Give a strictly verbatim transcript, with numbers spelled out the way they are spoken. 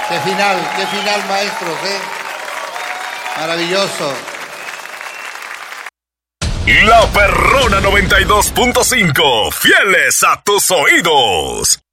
Qué final, qué final, maestros, ¿eh? Maravilloso. La Perrona noventa y dos punto cinco, fieles a tus oídos.